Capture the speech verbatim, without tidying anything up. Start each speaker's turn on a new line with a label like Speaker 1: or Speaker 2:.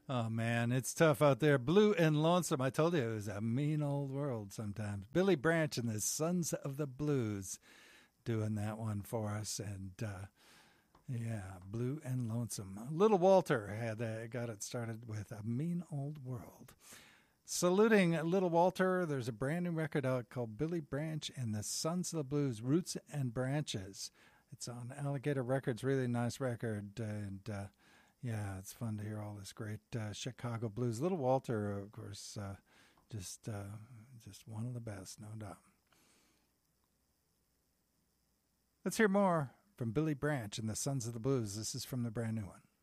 Speaker 1: Oh man, it's tough out there. Blue and Lonesome. I told you it was a mean old world sometimes. Billy Branch and the Sons of the Blues doing that one for us. And uh, yeah, Blue and Lonesome. Little Walter had uh, got it started with A Mean Old World. Saluting Little Walter, there's a brand new record out called Billy Branch and the Sons of the Blues, Roots and Branches. It's on Alligator Records, really nice record. And uh, yeah, it's fun to hear all this great uh, Chicago blues. Little Walter, of course, uh, just uh, just one of the best, no doubt. Let's hear more from Billy Branch and the Sons of the Blues. This is from the brand new one.